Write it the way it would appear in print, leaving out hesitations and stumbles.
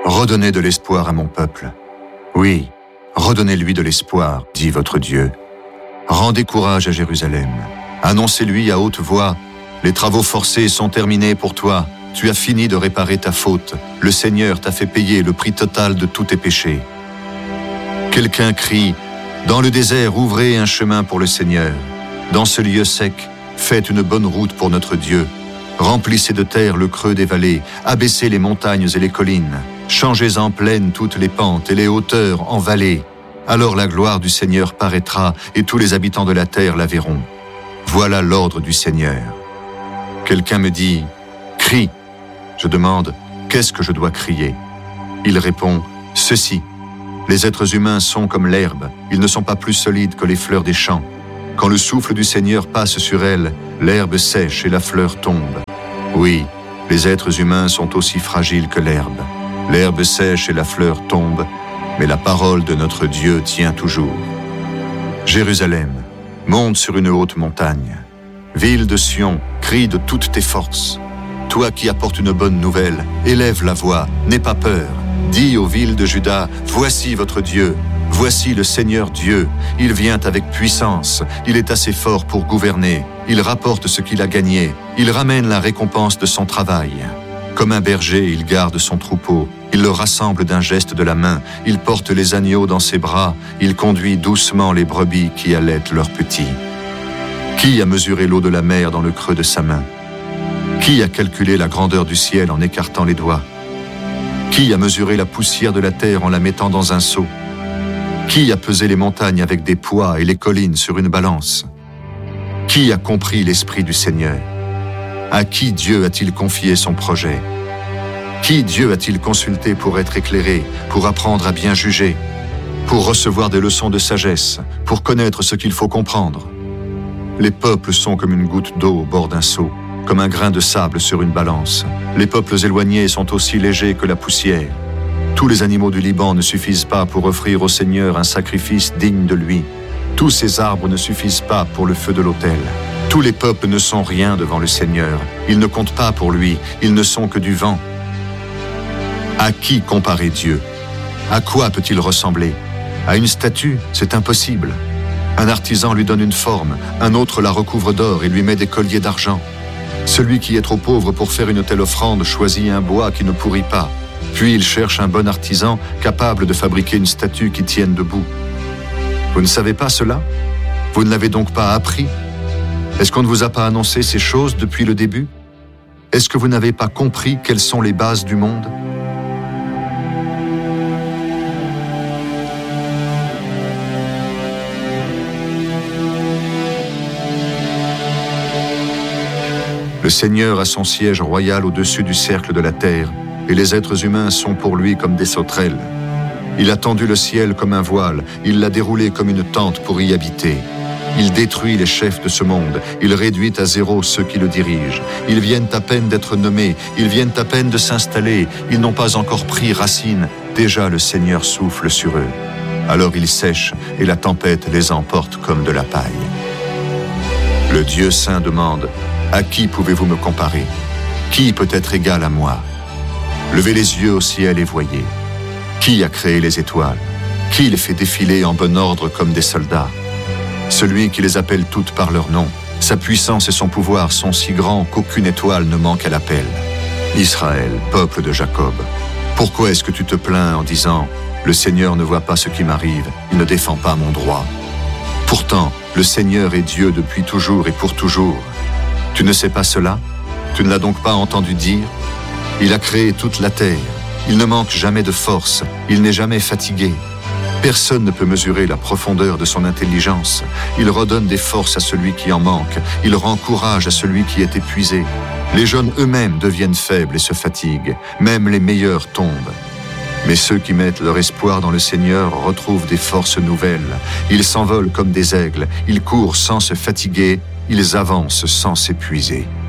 Redonnez de l'espoir à mon peuple. Oui, redonnez-lui de l'espoir, dit votre Dieu. Rendez courage à Jérusalem. Annoncez-lui à haute voix, les travaux forcés sont terminés pour toi. Tu as fini de réparer ta faute. Le Seigneur t'a fait payer le prix total de tous tes péchés. Quelqu'un crie, dans le désert, ouvrez un chemin pour le Seigneur. Dans ce lieu sec, faites une bonne route pour notre Dieu. Remplissez de terre le creux des vallées, abaissez les montagnes et les collines. Changez en plaine toutes les pentes et les hauteurs en vallées. Alors la gloire du Seigneur paraîtra et tous les habitants de la terre la verront. Voilà l'ordre du Seigneur. Quelqu'un me dit, crie. Je demande, qu'est-ce que je dois crier? Il répond, ceci. Les êtres humains sont comme l'herbe, ils ne sont pas plus solides que les fleurs des champs. Quand le souffle du Seigneur passe sur elles, l'herbe sèche et la fleur tombe. Oui, les êtres humains sont aussi fragiles que l'herbe. L'herbe sèche et la fleur tombe, mais la parole de notre Dieu tient toujours. Jérusalem, monte sur une haute montagne. Ville de Sion, crie de toutes tes forces. Toi qui apportes une bonne nouvelle, élève la voix, n'aie pas peur. Dis aux villes de Juda, voici votre Dieu. Voici le Seigneur Dieu. Il vient avec puissance. Il est assez fort pour gouverner. Il rapporte ce qu'il a gagné. Il ramène la récompense de son travail. Comme un berger, il garde son troupeau. Il le rassemble d'un geste de la main. Il porte les agneaux dans ses bras. Il conduit doucement les brebis qui allaitent leurs petits. Qui a mesuré l'eau de la mer dans le creux de sa main? Qui a calculé la grandeur du ciel en écartant les doigts? Qui a mesuré la poussière de la terre en la mettant dans un seau? Qui a pesé les montagnes avec des poids et les collines sur une balance? Qui a compris l'esprit du Seigneur? À qui Dieu a-t-il confié son projet? Qui Dieu a-t-il consulté pour être éclairé, pour apprendre à bien juger, pour recevoir des leçons de sagesse, pour connaître ce qu'il faut comprendre? Les peuples sont comme une goutte d'eau au bord d'un seau, comme un grain de sable sur une balance. Les peuples éloignés sont aussi légers que la poussière. Tous les animaux du Liban ne suffisent pas pour offrir au Seigneur un sacrifice digne de lui. Tous ces arbres ne suffisent pas pour le feu de l'autel. Tous les peuples ne sont rien devant le Seigneur. Ils ne comptent pas pour lui, ils ne sont que du vent. À qui comparer Dieu? À quoi peut-il ressembler? À une statue, c'est impossible. Un artisan lui donne une forme, un autre la recouvre d'or et lui met des colliers d'argent. Celui qui est trop pauvre pour faire une telle offrande choisit un bois qui ne pourrit pas. Puis il cherche un bon artisan capable de fabriquer une statue qui tienne debout. Vous ne savez pas cela? Vous ne l'avez donc pas appris? Est-ce qu'on ne vous a pas annoncé ces choses depuis le début? Est-ce que vous n'avez pas compris quelles sont les bases du monde? Le Seigneur a son siège royal au-dessus du cercle de la terre, et les êtres humains sont pour lui comme des sauterelles. Il a tendu le ciel comme un voile, il l'a déroulé comme une tente pour y habiter. Il détruit les chefs de ce monde, il réduit à zéro ceux qui le dirigent. Ils viennent à peine d'être nommés, ils viennent à peine de s'installer, ils n'ont pas encore pris racine. Déjà le Seigneur souffle sur eux. Alors ils sèchent et la tempête les emporte comme de la paille. Le Dieu saint demande, à qui pouvez-vous me comparer? Qui peut être égal à moi? Levez les yeux au ciel et voyez. Qui a créé les étoiles? Qui les fait défiler en bon ordre comme des soldats? Celui qui les appelle toutes par leur nom. Sa puissance et son pouvoir sont si grands qu'aucune étoile ne manque à l'appel. Israël, peuple de Jacob, pourquoi est-ce que tu te plains en disant « Le Seigneur ne voit pas ce qui m'arrive, il ne défend pas mon droit ». Pourtant, le Seigneur est Dieu depuis toujours et pour toujours. Tu ne sais pas cela? Tu ne l'as donc pas entendu dire? Il a créé toute la terre. Il ne manque jamais de force. Il n'est jamais fatigué. Personne ne peut mesurer la profondeur de son intelligence. Il redonne des forces à celui qui en manque. Il rend courage à celui qui est épuisé. Les jeunes eux-mêmes deviennent faibles et se fatiguent. Même les meilleurs tombent. Mais ceux qui mettent leur espoir dans le Seigneur retrouvent des forces nouvelles. Ils s'envolent comme des aigles. Ils courent sans se fatiguer. Ils avancent sans s'épuiser.